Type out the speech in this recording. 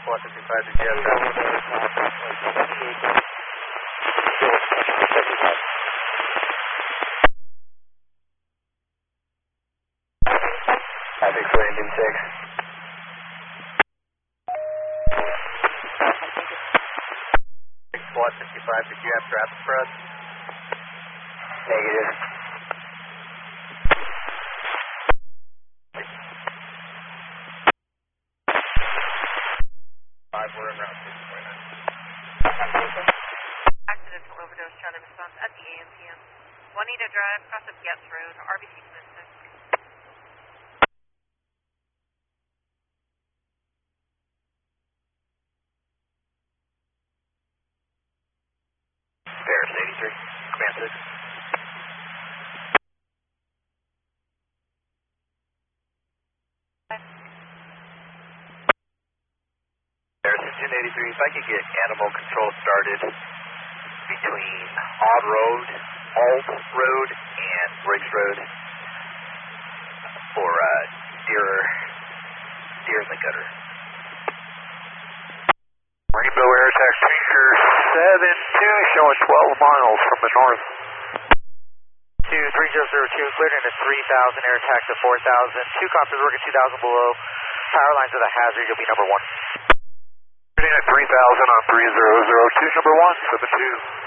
455 to GF traffic. Traffic for engine 6. 455 to GF traffic for us. Negative. 5, we're en route 6.9. Accidental overdose, Charlie response at the AMPM. Juanita Drive, cross of Getz Road, RBC Smithson. Paris 83, command 6. Paris 83, if I could get animal control started between Alt Road and Briggs Road for deer in the gutter. Rainbow Air Taxi Feature 72, showing 12 miles from the north. 23002, cleared into 3000, air tax to 4000. 2 cops is working 2000 below. Power lines to the hazard, you'll be number 1. At 3000 on 3002, number 1, 72.